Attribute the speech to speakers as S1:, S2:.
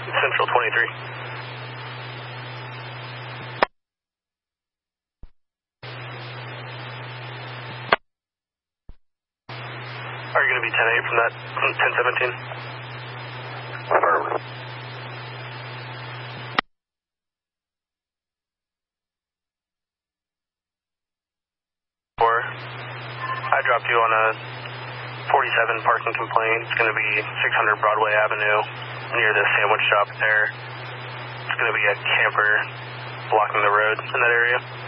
S1: Central 23. Are you going to be 10-8 from that 1017?
S2: Affirmative.
S1: I dropped you on a 47 parking complaint. It's going to be 600 Broadway Avenue near the sandwich shop there. It's going to be a camper blocking the road in that area.